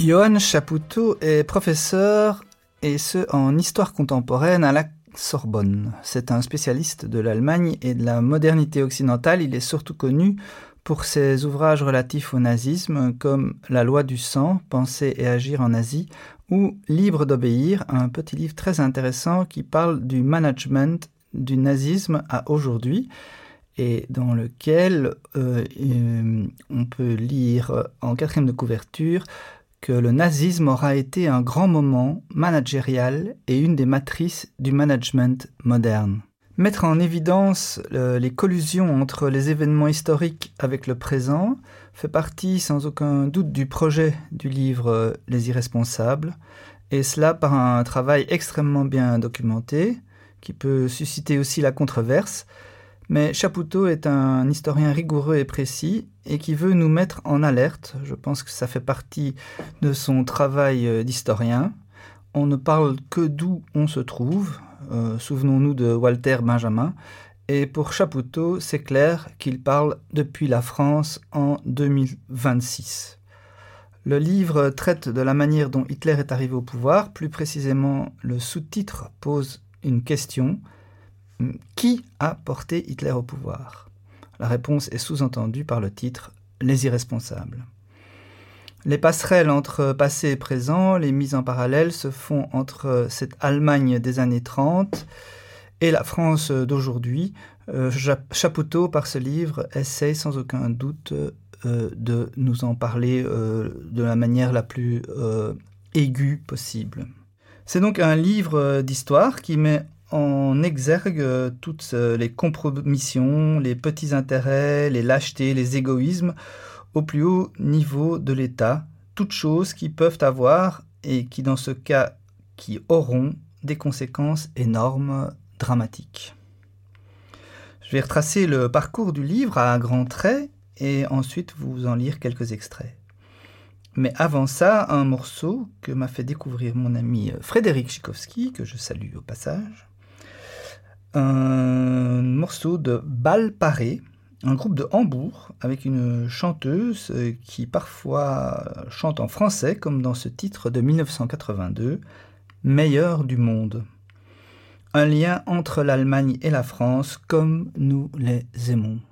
Johann Chapoutot est professeur, et ce en histoire contemporaine à la Sorbonne. C'est un spécialiste de l'Allemagne et de la modernité occidentale. Il est surtout connu pour ses ouvrages relatifs au nazisme, comme La loi du sang, Penser et agir en Asie, ou Libre d'obéir, un petit livre très intéressant qui parle du management du nazisme à aujourd'hui, et dans lequel on peut lire en 4e de couverture que le nazisme aura été un grand moment managérial et une des matrices du management moderne. Mettre en évidence les collusions entre les événements historiques avec le présent fait partie sans aucun doute du projet du livre Les Irresponsables, et cela par un travail extrêmement bien documenté, qui peut susciter aussi la controverse. Mais Chapoutot est un historien rigoureux et précis et qui veut nous mettre en alerte. Je pense que ça fait partie de son travail d'historien. On ne parle que d'où on se trouve. Souvenons-nous de Walter Benjamin. Et pour Chapoutot, c'est clair qu'il parle depuis la France en 2026. Le livre traite de la manière dont Hitler est arrivé au pouvoir. Plus précisément, le sous-titre pose une question. Qui a porté Hitler au pouvoir ? La réponse est sous-entendue par le titre « Les Irresponsables ». Les passerelles entre passé et présent, les mises en parallèle se font entre cette Allemagne des années 30 et la France d'aujourd'hui. Chapoutot, par ce livre, essaye sans aucun doute de nous en parler de la manière la plus aiguë possible. C'est donc un livre d'histoire qui met en exergue toutes les compromissions, les petits intérêts, les lâchetés, les égoïsmes au plus haut niveau de l'État, toutes choses qui peuvent avoir et qui, dans ce cas, qui auront des conséquences énormes, dramatiques. Je vais retracer le parcours du livre à grands traits et ensuite vous en lire quelques extraits. Mais avant ça, un morceau que m'a fait découvrir mon ami Frédéric Tchaikovsky, que je salue au passage. Un morceau de Bal Paré, un groupe de Hambourg, avec une chanteuse qui parfois chante en français, comme dans ce titre de 1982, « Meilleur du monde ». Un lien entre l'Allemagne et la France, comme nous les aimons.